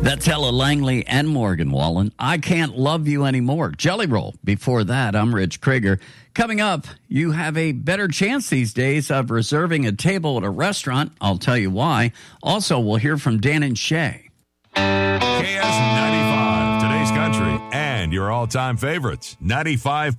That's Ella Langley and Morgan Wallen. I Can't Love You Anymore. Jelly Roll. Before that, I'm Rich Krieger. Coming up, you have a better chance these days of reserving a table at a restaurant. I'll tell you why. Also, we'll hear from Dan and Shay. KS95, today's country, and your all-time favorites. 95.9